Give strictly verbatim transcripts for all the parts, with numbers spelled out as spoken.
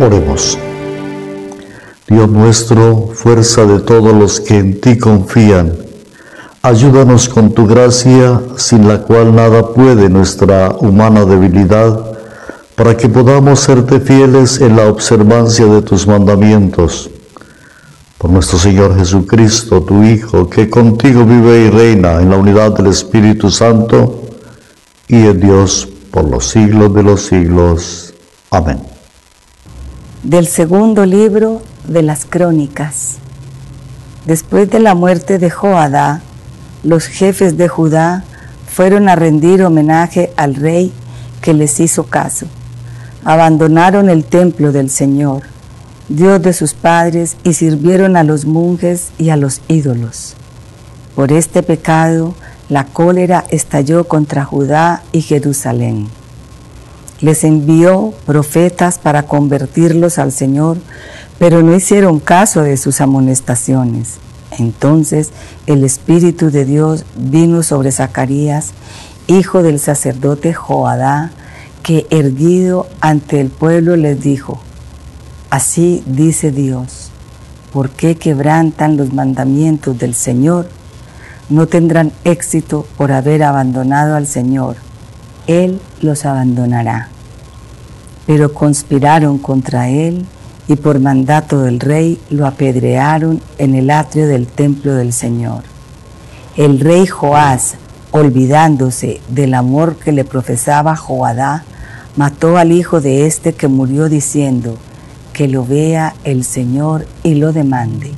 Oremos. Dios nuestro, fuerza de todos los que en ti confían, ayúdanos con tu gracia, sin la cual nada puede nuestra humana debilidad, para que podamos serte fieles en la observancia de tus mandamientos. Por nuestro Señor Jesucristo, tu Hijo, que contigo vive y reina en la unidad del Espíritu Santo, y es Dios por los siglos de los siglos. Amén. Del segundo libro de las Crónicas. Después de la muerte de Joadá, los jefes de Judá fueron a rendir homenaje al rey que les hizo caso. Abandonaron el templo del Señor, Dios de sus padres, y sirvieron a los monjes y a los ídolos. Por este pecado, la cólera estalló contra Judá y Jerusalén. Les envió profetas para convertirlos al Señor, pero no hicieron caso de sus amonestaciones. Entonces el Espíritu de Dios vino sobre Zacarías, hijo del sacerdote Joadá, que erguido ante el pueblo les dijo: Así dice Dios, ¿por qué quebrantan los mandamientos del Señor? No tendrán éxito por haber abandonado al Señor. Él los abandonará. Pero conspiraron contra él y por mandato del rey lo apedrearon en el atrio del templo del Señor. El rey Joás, olvidándose del amor que le profesaba Joadá, mató al hijo de este, que murió, diciendo: que lo vea el Señor y lo demande.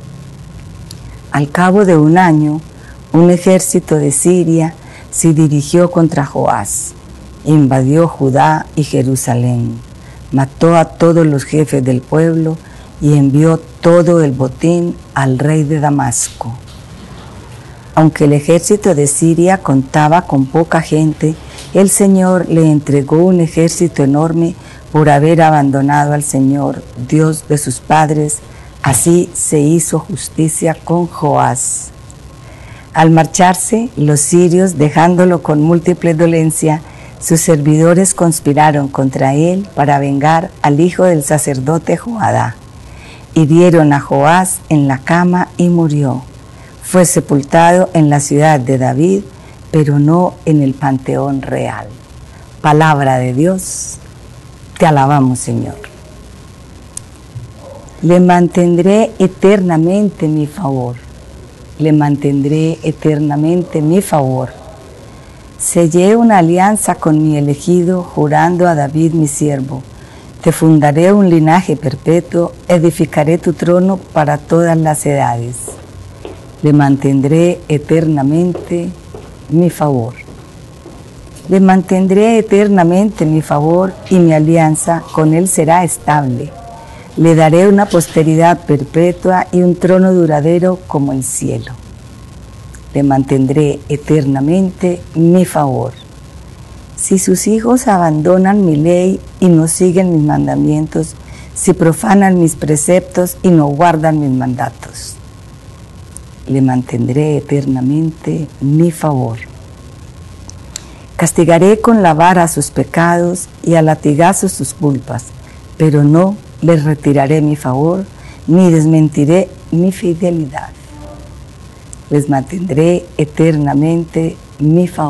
Al cabo de un año, un ejército de Siria se dirigió contra Joás, invadió Judá y Jerusalén, mató a todos los jefes del pueblo y envió todo el botín al rey de Damasco. Aunque el ejército de Siria contaba con poca gente, el Señor le entregó un ejército enorme por haber abandonado al Señor, Dios de sus padres. Así se hizo justicia con Joás. Al marcharse los sirios, dejándolo con múltiple dolencia, sus servidores conspiraron contra él para vengar al hijo del sacerdote Joadá. Hirieron a Joás en la cama y murió. Fue sepultado en la ciudad de David, pero no en el panteón real. Palabra de Dios, te alabamos, Señor. Le mantendré eternamente mi favor. Le mantendré eternamente mi favor. Sellé una alianza con mi elegido, jurando a David mi siervo: te fundaré un linaje perpetuo, edificaré tu trono para todas las edades. Le mantendré eternamente mi favor. Le mantendré eternamente mi favor, y mi alianza con él será estable. Le daré una posteridad perpetua y un trono duradero como el cielo. Le mantendré eternamente mi favor. Si sus hijos abandonan mi ley y no siguen mis mandamientos, si profanan mis preceptos y no guardan mis mandatos, le mantendré eternamente mi favor. Castigaré con la vara sus pecados y a latigazos sus culpas, pero no les retiraré mi favor, ni desmentiré mi fidelidad. Les mantendré eternamente mi favor.